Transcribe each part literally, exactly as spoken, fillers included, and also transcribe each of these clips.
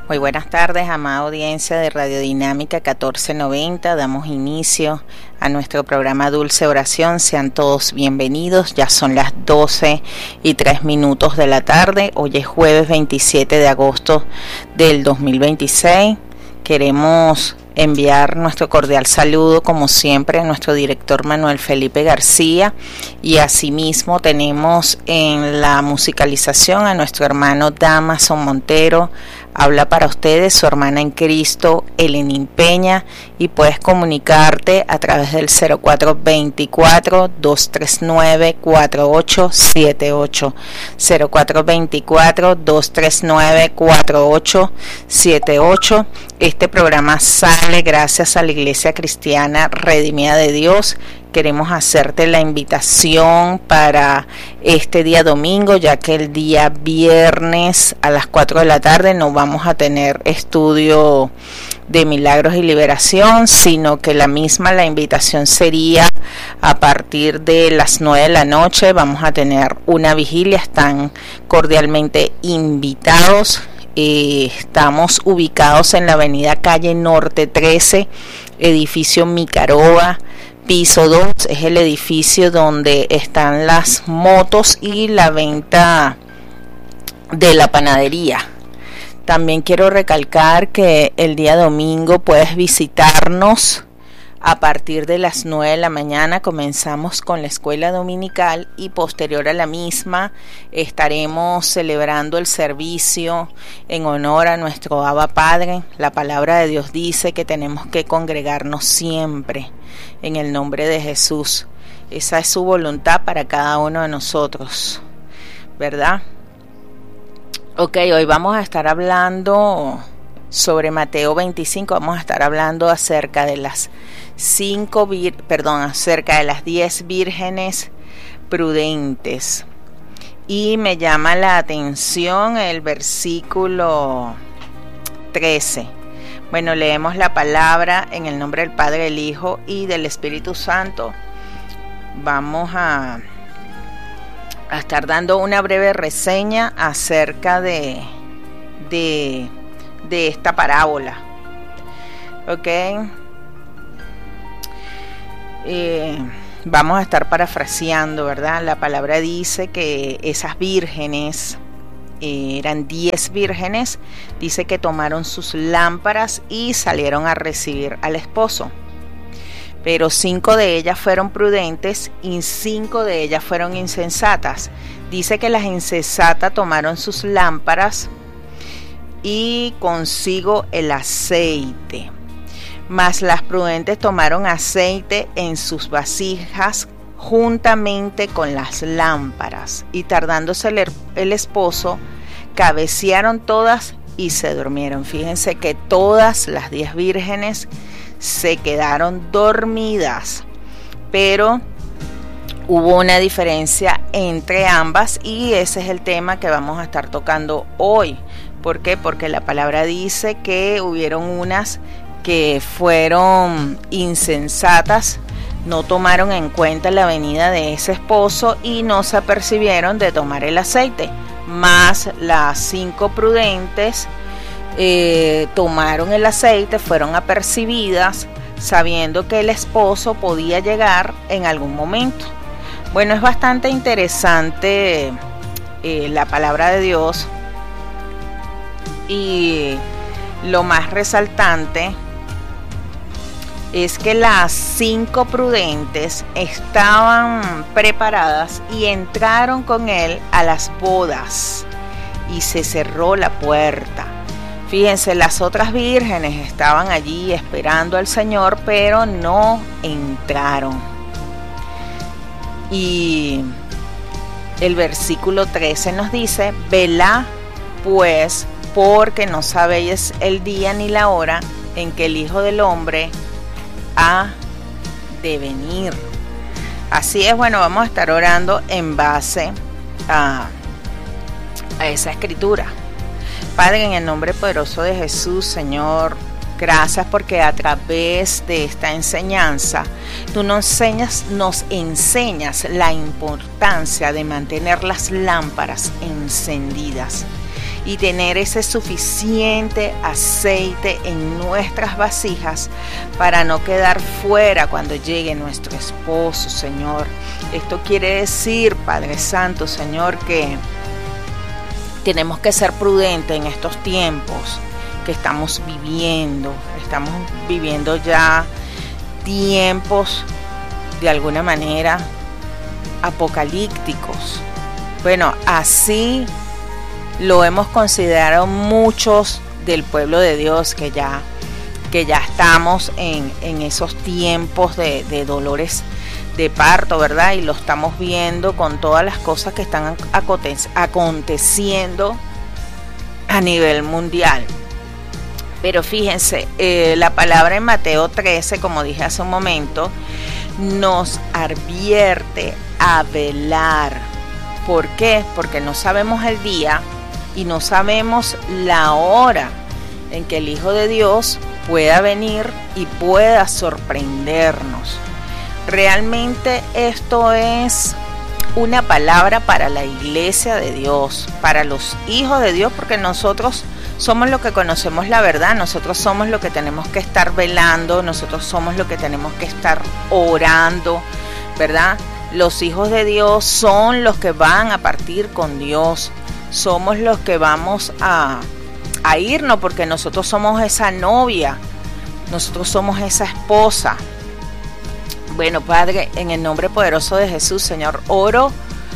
Muy buenas tardes, amada audiencia de Radiodinámica catorce noventa. Damos inicio a nuestro programa Dulce Oración. Sean todos bienvenidos. Ya son las doce y tres minutos de la tarde. Hoy es jueves veintisiete de agosto del dos mil veintiséis. Queremos enviar nuestro cordial saludo, como siempre, a nuestro director Manuel Felipe García, y asimismo tenemos en la musicalización a nuestro hermano Damason Montero. Habla para ustedes su hermana en Cristo, Elenín Peña, y puedes comunicarte a través del cero cuatro veinticuatro, dos tres nueve, cuatro ocho siete ocho, cero cuatro veinticuatro, dos tres nueve, cuatro ocho siete ocho. Este programa sale gracias a la Iglesia Cristiana Redimida de Dios. Queremos hacerte la invitación para este día domingo, ya que el día viernes a las cuatro de la tarde no vamos a tener estudio de milagros y liberación, sino que la misma, la invitación sería a partir de las nueve de la noche. Vamos a tener una vigilia, están cordialmente invitados. Eh, estamos ubicados en la avenida Calle Norte trece, edificio Micaroba, piso dos, es el edificio donde están las motos y la venta de la panadería. También quiero recalcar que el día domingo puedes visitarnos a partir de las nueve de la mañana. Comenzamos con la escuela dominical y posterior a la misma estaremos celebrando el servicio en honor a nuestro Abba Padre. La palabra de Dios dice que tenemos que congregarnos siempre en el nombre de Jesús. Esa es su voluntad para cada uno de nosotros, ¿verdad? Ok, hoy vamos a estar hablando sobre Mateo veinticinco. Vamos a estar hablando acerca de las cinco, vir, perdón, acerca de las diez vírgenes prudentes. Y me llama la atención el versículo trece. Bueno, leemos la palabra en el nombre del Padre, del Hijo y del Espíritu Santo. Vamos a, a estar dando una breve reseña acerca de, de, de esta parábola. Ok. Eh, vamos a estar parafraseando, ¿verdad? La palabra dice que esas vírgenes, eh, eran diez vírgenes, dice que tomaron sus lámparas y salieron a recibir al esposo. Pero cinco de ellas fueron prudentes y cinco de ellas fueron insensatas. Dice que las insensatas tomaron sus lámparas y consigo el aceite, mas las prudentes tomaron aceite en sus vasijas juntamente con las lámparas, y tardándose el, el esposo, cabecearon todas y se durmieron. Fíjense que todas las diez vírgenes se quedaron dormidas, pero hubo una diferencia entre ambas, y ese es el tema que vamos a estar tocando hoy. ¿Por qué? Porque la palabra dice que hubieron unas que fueron insensatas, no tomaron en cuenta la venida de ese esposo y no se apercibieron de tomar el aceite, más las cinco prudentes eh, tomaron el aceite, fueron apercibidas sabiendo que el esposo podía llegar en algún momento. Bueno, es bastante interesante eh, la palabra de Dios, y lo más resaltante es que las cinco prudentes estaban preparadas y entraron con él a las bodas y se cerró la puerta. Fíjense, las otras vírgenes estaban allí esperando al Señor, pero no entraron. Y el versículo trece nos dice: velá pues, porque no sabéis el día ni la hora en que el Hijo del Hombre ha de venir. Así es. Bueno, vamos a estar orando en base a, a esa escritura. Padre, en el nombre poderoso de Jesús, Señor, gracias porque a través de esta enseñanza tú nos enseñas, nos enseñas la importancia de mantener las lámparas encendidas. y tener ese suficiente aceite en nuestras vasijas para no quedar fuera cuando llegue nuestro esposo, Señor. Esto quiere decir, Padre Santo, Señor, que tenemos que ser prudentes en estos tiempos que estamos viviendo. Estamos viviendo ya tiempos de alguna manera apocalípticos. Bueno, así lo hemos considerado muchos del pueblo de Dios, que ya, que ya estamos en, en esos tiempos de, de dolores de parto, ¿verdad? Y lo estamos viendo con todas las cosas que están aconteciendo a nivel mundial. Pero fíjense, eh, la palabra en Mateo trece, como dije hace un momento, nos advierte a velar. ¿Por qué? Porque no sabemos el día y no sabemos la hora en que el Hijo de Dios pueda venir y pueda sorprendernos. Realmente esto es una palabra para la iglesia de Dios, para los hijos de Dios, porque nosotros somos los que conocemos la verdad, nosotros somos los que tenemos que estar velando, nosotros somos los que tenemos que estar orando, ¿verdad? Los hijos de Dios son los que van a partir con Dios, somos los que vamos a, a irnos, porque nosotros somos esa novia, nosotros somos esa esposa. Bueno, Padre, en el nombre poderoso de Jesús, Señor, oro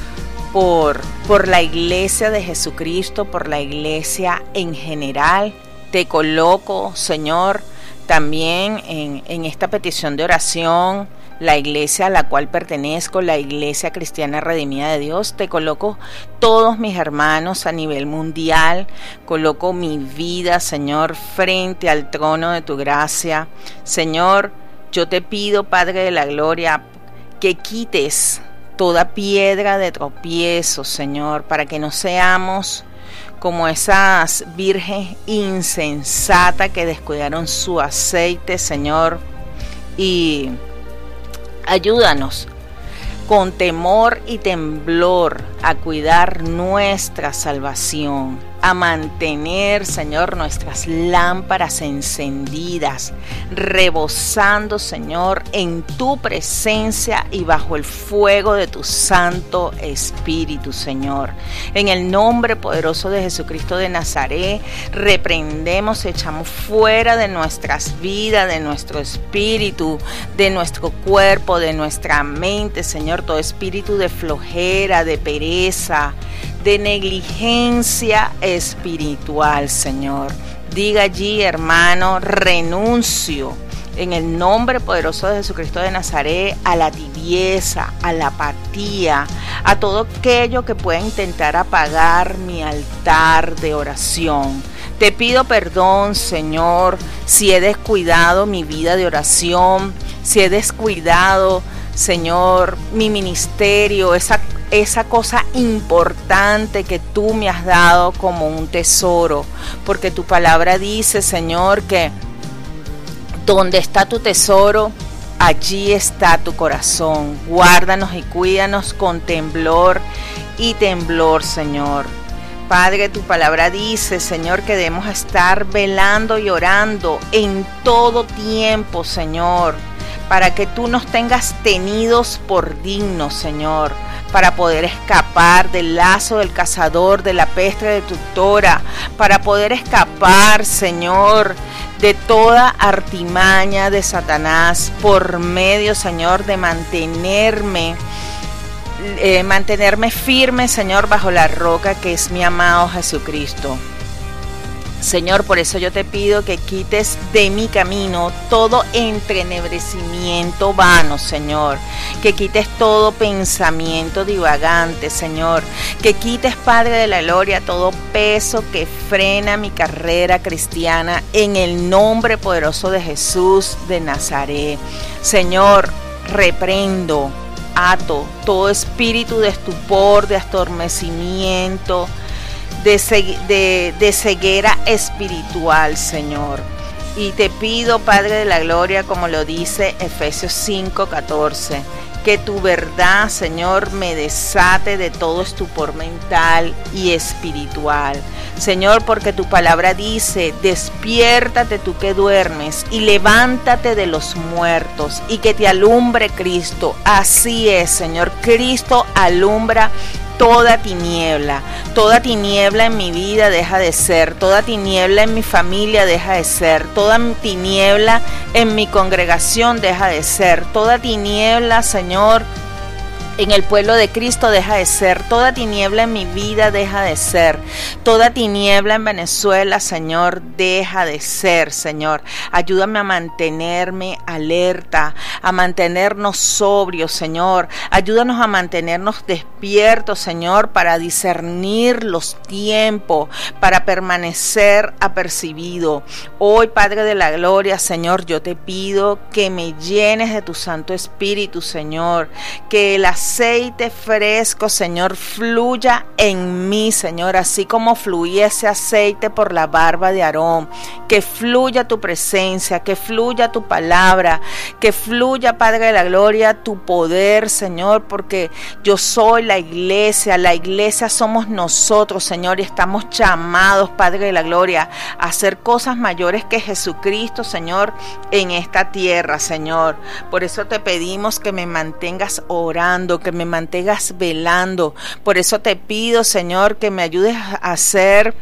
por, por la iglesia de Jesucristo, por la iglesia en general. Te coloco, Señor, también en, en esta petición de oración, la iglesia a la cual pertenezco, la Iglesia Cristiana Redimida de Dios. Te coloco todos mis hermanos a nivel mundial, coloco mi vida, Señor, frente al trono de tu gracia. Señor, yo te pido, Padre de la Gloria, que quites toda piedra de tropiezo, Señor, para que no seamos como esas vírgenes insensatas que descuidaron su aceite, Señor, y ayúdanos con temor y temblor a cuidar nuestra salvación, a mantener, Señor, nuestras lámparas encendidas, rebosando, Señor, en tu presencia y bajo el fuego de tu Santo Espíritu, Señor. En el nombre poderoso de Jesucristo de Nazaret, reprendemos, echamos fuera de nuestras vidas, de nuestro espíritu, de nuestro cuerpo, de nuestra mente, Señor, todo espíritu de flojera, de pereza, de negligencia espiritual, Señor. Diga allí, hermano, renuncio en el nombre poderoso de Jesucristo de Nazaret a la tibieza, a la apatía, a todo aquello que pueda intentar apagar mi altar de oración. Te pido perdón, Señor, si he descuidado mi vida de oración, si he descuidado, Señor, mi ministerio, esa esa cosa importante que tú me has dado como un tesoro, porque tu palabra dice, Señor, que donde está tu tesoro, allí está tu corazón. Guárdanos y cuídanos con temblor y temblor, Señor. Padre, tu palabra dice, Señor, que debemos estar velando y orando en todo tiempo, Señor, para que tú nos tengas tenidos por dignos, Señor, para poder escapar del lazo del cazador, de la peste destructora, para poder escapar, Señor, de toda artimaña de Satanás, por medio, Señor, de mantenerme, eh, mantenerme firme, Señor, bajo la roca que es mi amado Jesucristo. Señor, por eso yo te pido que quites de mi camino todo entenebrecimiento vano, Señor. Que quites todo pensamiento divagante, Señor. Que quites, Padre de la Gloria, todo peso que frena mi carrera cristiana en el nombre poderoso de Jesús de Nazaret. Señor, reprendo, ato todo espíritu de estupor, de adormecimiento, De, de, de ceguera espiritual, Señor. Y te pido, Padre de la Gloria, como lo dice Efesios cinco catorce, Que tu verdad, Señor, me desate de todo estupor mental y espiritual. Señor, porque tu palabra dice, despiértate tú que duermes y levántate de los muertos y que te alumbre Cristo. Así es, Señor. Cristo alumbra toda tiniebla, toda tiniebla en mi vida deja de ser, toda tiniebla en mi familia deja de ser, toda tiniebla en mi congregación deja de ser, toda tiniebla, Señor, en el pueblo de Cristo deja de ser, toda tiniebla en mi vida deja de ser, toda tiniebla en Venezuela, Señor, deja de ser, Señor. Ayúdame a mantenerme alerta, a mantenernos sobrios, Señor. Ayúdanos a mantenernos despiertos, Señor, para discernir los tiempos, para permanecer apercibido. Hoy, Padre de la Gloria, Señor, yo te pido que me llenes de tu Santo Espíritu, Señor, que las aceite fresco, Señor, fluya en mí, Señor, así como fluía ese aceite por la barba de Aarón. Que fluya tu presencia, que fluya tu palabra, que fluya, Padre de la Gloria, tu poder, Señor, porque yo soy la iglesia, la iglesia somos nosotros, Señor, y estamos llamados, Padre de la Gloria, a hacer cosas mayores que Jesucristo, Señor, en esta tierra, Señor. Por eso te pedimos que me mantengas orando, que me mantengas velando. Por eso te pido, Señor, que me ayudes a hacer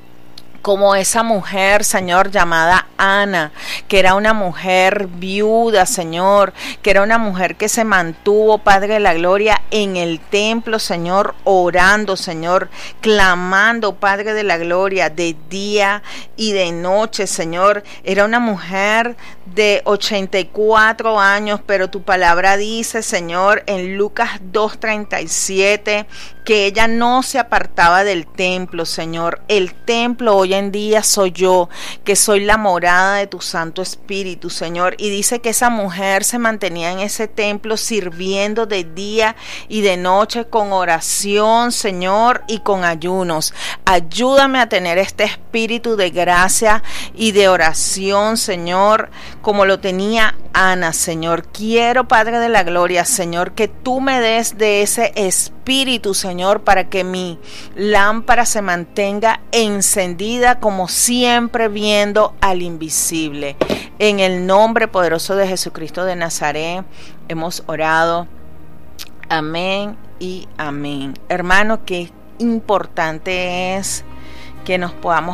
como esa mujer, Señor, llamada Ana, que era una mujer viuda, Señor, que era una mujer que se mantuvo, Padre de la Gloria, en el templo, Señor, orando, Señor, clamando, Padre de la Gloria, de día y de noche, Señor. Era una mujer de ochenta y cuatro años, pero tu palabra dice, Señor, en Lucas dos treinta y siete, que ella no se apartaba del templo, Señor. El templo hoy en día soy yo, que soy la morada de tu Santo Espíritu, Señor. Y dice que esa mujer se mantenía en ese templo sirviendo de día y de noche con oración, Señor, y con ayunos. Ayúdame a tener este espíritu de gracia y de oración, Señor, como lo tenía Ana, Señor. Quiero, Padre de la Gloria, Señor, que tú me des de ese espíritu, Señor, para que mi lámpara se mantenga encendida como siempre viendo al invisible. En el nombre poderoso de Jesucristo de Nazaret hemos orado. Amén y amén. Hermano, qué importante es que nos podamos